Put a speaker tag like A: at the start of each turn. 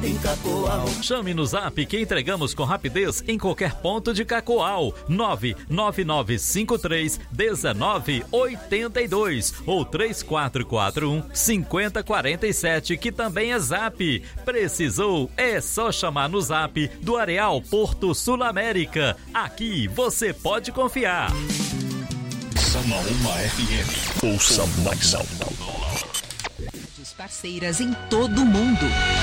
A: em Cacoal.
B: Chame no Zap que entregamos com rapidez em qualquer ponto de Cacoal. 999531982 ou 3441-5047, que também é Zap. Precisou? É só chamar no Zap do Areal Porto Sul América. Aqui você pode confiar.
C: Samaúma FM. Ouça mais alto.
D: Parceiras em todo o mundo.